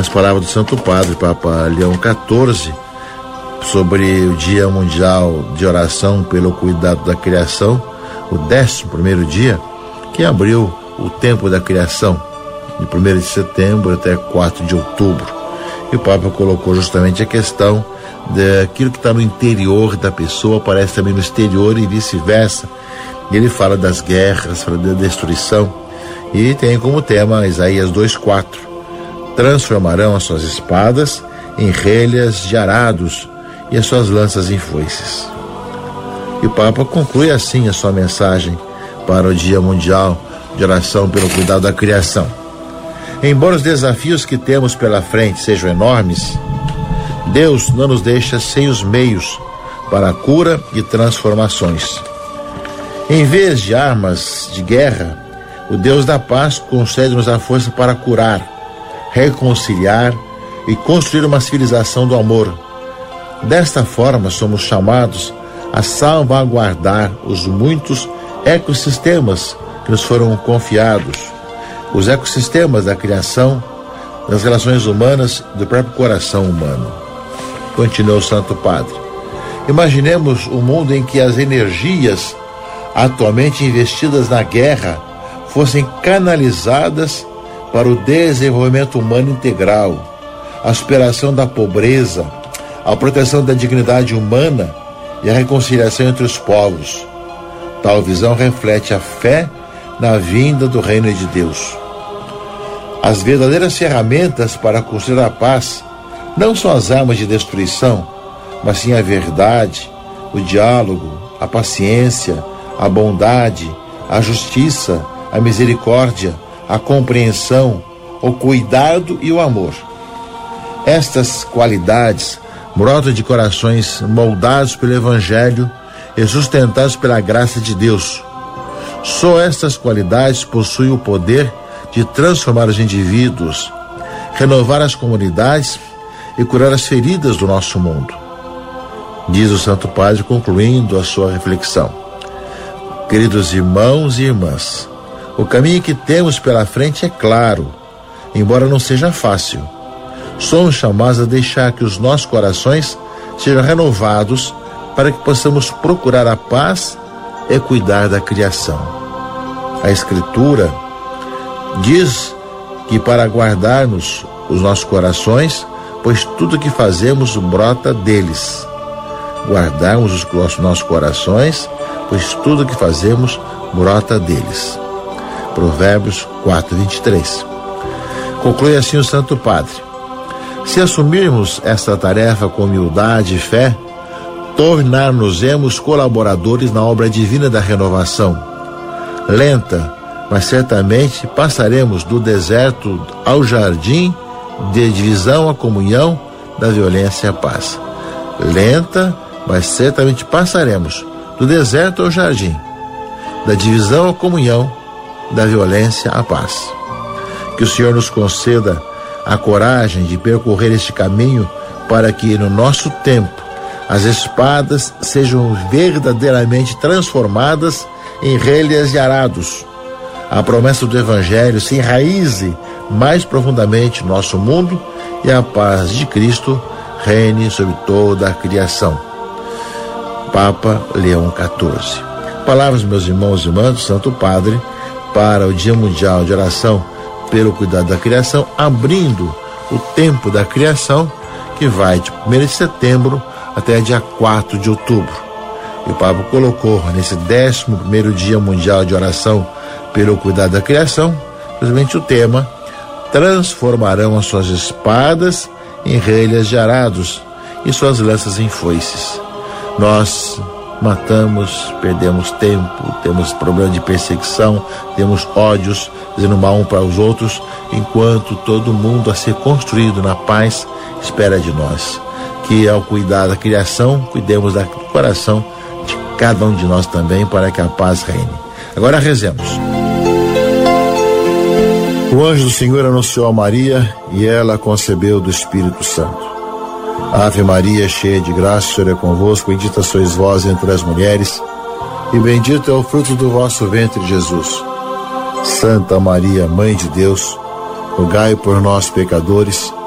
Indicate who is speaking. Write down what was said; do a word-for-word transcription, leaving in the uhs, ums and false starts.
Speaker 1: as palavras do Santo Padre, Papa Leão quatorze, sobre o Dia Mundial de Oração pelo Cuidado da Criação, o décimo primeiro dia, que abriu o tempo da criação, de primeiro de setembro até quatro de outubro. E o Papa colocou justamente a questão daquilo que está no interior da pessoa, aparece também no exterior e vice-versa. Ele fala das guerras, fala da destruição, e tem como tema Isaías dois, quatro. Transformarão as suas espadas em relhas de arados e as suas lanças em foices. E o Papa conclui assim a sua mensagem para o Dia Mundial de Oração pelo Cuidado da Criação. Embora os desafios que temos pela frente sejam enormes, Deus não nos deixa sem os meios para a cura e transformações. Em vez de armas de guerra, o Deus da paz concede-nos a força para curar, reconciliar e construir uma civilização do amor. Desta forma, somos chamados a salvaguardar os muitos ecossistemas que nos foram confiados, os ecossistemas da criação, das relações humanas, do próprio coração humano. Continuou o Santo Padre. Imaginemos um mundo em que as energias atualmente investidas na guerra fossem canalizadas para o desenvolvimento humano integral, a superação da pobreza, a proteção da dignidade humana e a reconciliação entre os povos. Tal visão reflete a fé na vinda do reino de Deus. As verdadeiras ferramentas para construir a paz não são as armas de destruição, mas sim a verdade, o diálogo, a paciência, a bondade, a justiça, a misericórdia, a compreensão, o cuidado e o amor. Estas qualidades brotam de corações moldados pelo Evangelho e sustentados pela graça de Deus. Só estas qualidades possuem o poder de transformar os indivíduos, renovar as comunidades e curar as feridas do nosso mundo. Diz o Santo Padre, concluindo a sua reflexão: queridos irmãos e irmãs, o caminho que temos pela frente é claro, embora não seja fácil. Somos chamados a deixar que os nossos corações sejam renovados para que possamos procurar a paz e cuidar da criação. A Escritura diz que para guardarmos os nossos corações, pois tudo que fazemos brota deles. Guardarmos os nossos corações, pois tudo que fazemos brota deles. Provérbios quatro, vinte e três. Conclui assim o Santo Padre: se assumirmos esta tarefa com humildade e fé, tornar-nos-emos colaboradores na obra divina da renovação. Lenta, mas certamente passaremos do deserto ao jardim, de divisão à comunhão, da violência à paz. Lenta, mas certamente passaremos do deserto ao jardim, da divisão à comunhão, da violência à paz. Que o Senhor nos conceda a coragem de percorrer este caminho para que, no nosso tempo, as espadas sejam verdadeiramente transformadas em relhas de arados. A promessa do Evangelho se enraize mais profundamente no nosso mundo e a paz de Cristo reine sobre toda a criação. Papa Leão quatorze. Palavras, meus irmãos e irmãs, do Santo Padre para o Dia Mundial de Oração pelo Cuidado da Criação, abrindo o tempo da criação, que vai de primeiro de setembro até dia quatro de outubro. E o Papa colocou nesse décimo primeiro Dia Mundial de Oração pelo Cuidado da Criação, simplesmente o tema: transformarão as suas espadas em relhas de arados e suas lanças em foices. Nós matamos, perdemos tempo, temos problema de perseguição, temos ódios, dizendo mal um para os outros, enquanto todo mundo a ser construído na paz espera de nós. Que ao cuidar da criação, cuidemos do coração de cada um de nós também, para que a paz reine. Agora rezemos. O anjo do Senhor anunciou a Maria e ela concebeu do Espírito Santo. Ave Maria, cheia de graça, o Senhor é convosco, bendita sois vós entre as mulheres, e bendito é o fruto do vosso ventre, Jesus. Santa Maria, Mãe de Deus, rogai por nós, pecadores,